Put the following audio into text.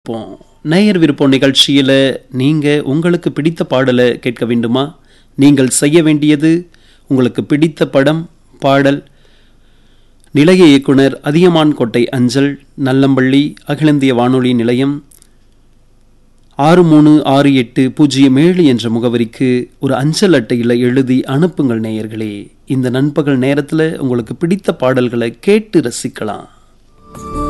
இப்போ நேயர் விருப்பம் நிகழ்ச்சியில் நீங்கள் உங்களுக்கு பிடித்த பாடலை கேட்க வேண்டுமா? நீங்கள் செய்ய வேண்டியது, உங்களுக்கு பிடித்த படம், பாடல், நிலைய இயக்குனர் அதியமான் கோட்டை அஞ்சல், நல்லம்பள்ளி, அகில இந்திய வானொலி நிலையம் 636807 என்ற முகவரிக்கு ஒரு அஞ்சல் அட்டையில் எழுதி அனுப்புங்கள் நேயர்களே. இந்த நண்பகல் நேரத்தில் உங்களுக்கு பிடித்த பாடல்களை கேட்டு ரசிக்கலாம்.